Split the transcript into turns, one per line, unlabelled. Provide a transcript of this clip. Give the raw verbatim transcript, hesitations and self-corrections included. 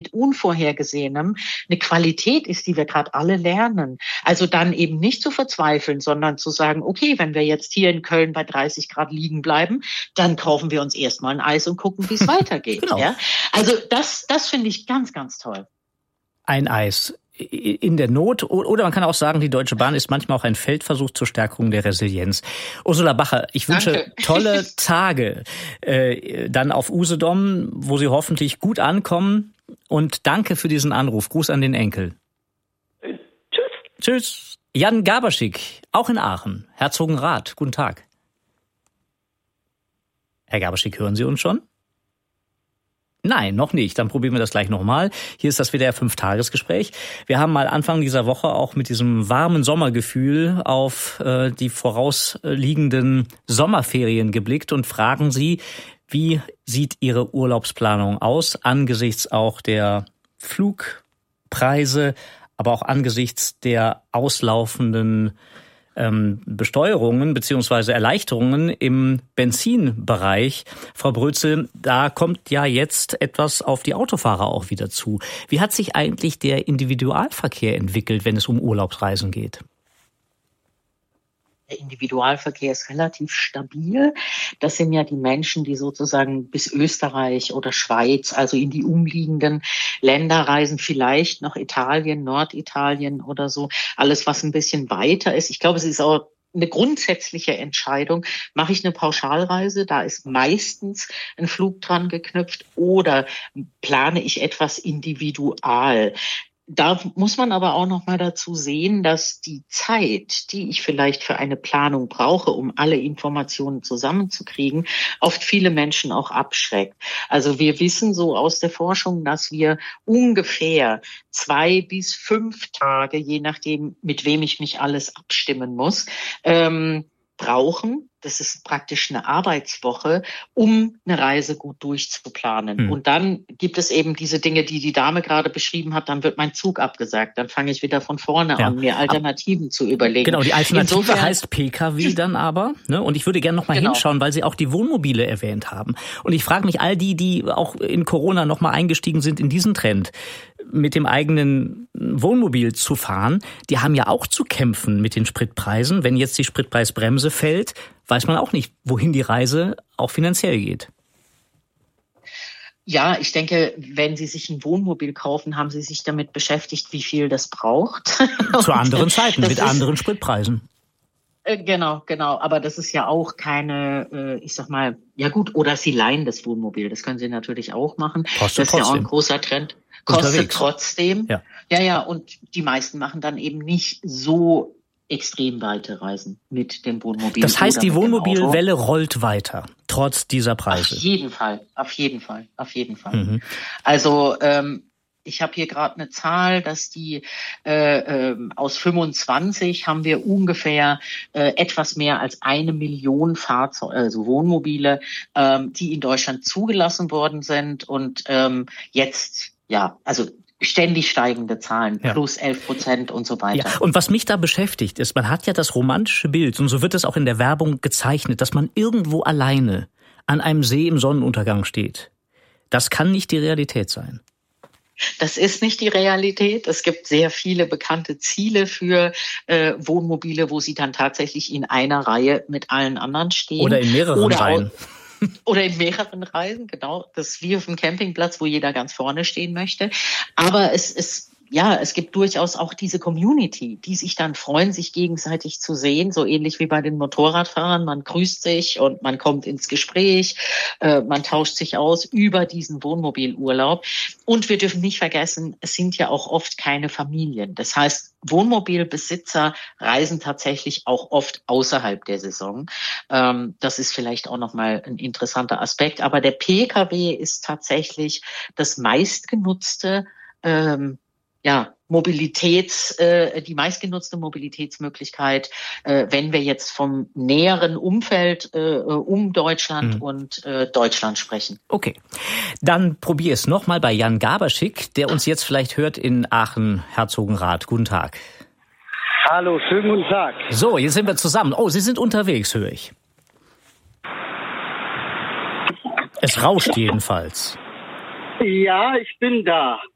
mit Unvorhergesehenem eine Qualität ist, die wir gerade alle lernen. Also dann eben nicht zu verzweifeln, sondern zu sagen, okay, wenn wir jetzt hier in Köln bei dreißig Grad liegen bleiben, dann kaufen wir uns erstmal ein Eis und gucken, wie es weitergeht. Genau. Ja? Also das, das finde ich ganz, ganz toll.
Ein Eis in der Not, oder man kann auch sagen, die Deutsche Bahn ist manchmal auch ein Feldversuch zur Stärkung der Resilienz. Ursula Bacher, ich wünsche Danke. tolle Tage äh, dann auf Usedom, wo Sie hoffentlich gut ankommen, und danke für diesen Anruf. Gruß an den Enkel.
Äh, tschüss.
Tschüss. Jan Gaberschik, auch in Aachen, Herzogenrath. Guten Tag. Herr Gaberschik, hören Sie uns schon? Nein, noch nicht. Dann probieren wir das gleich nochmal. Hier ist das W D R fünf Tagesgespräch. Wir haben mal Anfang dieser Woche auch mit diesem warmen Sommergefühl auf äh, die vorausliegenden Sommerferien geblickt und fragen Sie, wie sieht Ihre Urlaubsplanung aus angesichts auch der Flugpreise, aber auch angesichts der auslaufenden Besteuerungen beziehungsweise Erleichterungen im Benzinbereich. Frau Brötzel, da kommt ja jetzt etwas auf die Autofahrer auch wieder zu. Wie hat sich eigentlich der Individualverkehr entwickelt, wenn es um Urlaubsreisen geht?
Der Individualverkehr ist relativ stabil. Das sind ja die Menschen, die sozusagen bis Österreich oder Schweiz, also in die umliegenden Länder reisen, vielleicht noch Italien, Norditalien oder so. Alles, was ein bisschen weiter ist. Ich glaube, es ist auch eine grundsätzliche Entscheidung. Mache ich eine Pauschalreise? Da ist meistens ein Flug dran geknüpft, oder plane ich etwas individual? Da muss man aber auch noch mal dazu sehen, dass die Zeit, die ich vielleicht für eine Planung brauche, um alle Informationen zusammenzukriegen, oft viele Menschen auch abschreckt. Also wir wissen so aus der Forschung, dass wir ungefähr zwei bis fünf Tage, je nachdem, mit wem ich mich alles abstimmen muss, ähm, brauchen. Das ist praktisch eine Arbeitswoche, um eine Reise gut durchzuplanen. Mhm. Und dann gibt es eben diese Dinge, die die Dame gerade beschrieben hat. Dann wird mein Zug abgesagt. Dann fange ich wieder von vorne ja. an, mir Alternativen Ab- zu überlegen.
Genau, die Alternative Insofern heißt P K W dann aber. Ne? Und ich würde gerne noch mal genau. hinschauen, weil Sie auch die Wohnmobile erwähnt haben. Und ich frage mich, all die, die auch in Corona noch mal eingestiegen sind in diesen Trend, mit dem eigenen Wohnmobil zu fahren, die haben ja auch zu kämpfen mit den Spritpreisen. Wenn jetzt die Spritpreisbremse fällt, weiß man auch nicht, wohin die Reise auch finanziell geht.
Ja, ich denke, wenn Sie sich ein Wohnmobil kaufen, haben Sie sich damit beschäftigt, wie viel das braucht.
Zu anderen Zeiten, mit anderen Spritpreisen.
Genau, genau. Aber das ist ja auch keine, ich sag mal, ja gut, oder Sie leihen das Wohnmobil. Das können Sie natürlich auch machen.
Kostet
das ist trotzdem. Ja auch ein großer Trend. Kostet
Unterwegs.
trotzdem.
Ja.
ja, ja. Und die meisten machen dann eben nicht so extrem weite Reisen mit dem Wohnmobil.
Das heißt, die Wohnmobilwelle rollt weiter, trotz dieser Preise.
Auf jeden Fall, auf jeden Fall, auf jeden Fall. Mhm. Also ähm, ich habe hier gerade eine Zahl, dass die äh, äh, aus fünfundzwanzig haben wir ungefähr äh, etwas mehr als eine Million Fahrzeuge, also Wohnmobile, ähm, die in Deutschland zugelassen worden sind, und ähm, jetzt, ja, also ständig steigende Zahlen, ja. plus elf Prozent und so weiter.
Ja. Und was mich da beschäftigt ist, man hat ja das romantische Bild, und so wird es auch in der Werbung gezeichnet, dass man irgendwo alleine an einem See im Sonnenuntergang steht. Das kann nicht die Realität sein.
Das ist nicht die Realität. Es gibt sehr viele bekannte Ziele für äh, Wohnmobile, wo sie dann tatsächlich in einer Reihe mit allen anderen stehen.
Oder in mehreren
Oder
Reihen.
Oder in mehreren Reisen, genau. Das ist wie auf dem Campingplatz, wo jeder ganz vorne stehen möchte. Aber es ist, ja, es gibt durchaus auch diese Community, die sich dann freuen, sich gegenseitig zu sehen, so ähnlich wie bei den Motorradfahrern. Man grüßt sich und man kommt ins Gespräch, äh, man tauscht sich aus über diesen Wohnmobilurlaub. Und wir dürfen nicht vergessen, es sind ja auch oft keine Familien. Das heißt, Wohnmobilbesitzer reisen tatsächlich auch oft außerhalb der Saison. Ähm, das ist vielleicht auch nochmal ein interessanter Aspekt. Aber der P K W ist tatsächlich das meistgenutzte ähm, ja, Mobilitäts, äh, die meistgenutzte Mobilitätsmöglichkeit, äh, wenn wir jetzt vom näheren Umfeld äh, um Deutschland mhm. und äh, Deutschland sprechen.
Okay, dann probier es nochmal bei Jan Gaberschik, der uns jetzt vielleicht hört in Aachen-Herzogenrath. Guten Tag.
Hallo, schönen guten Tag.
So, jetzt sind wir zusammen. Oh, Sie sind unterwegs, höre ich. Es rauscht jedenfalls.
Ja, ich bin da.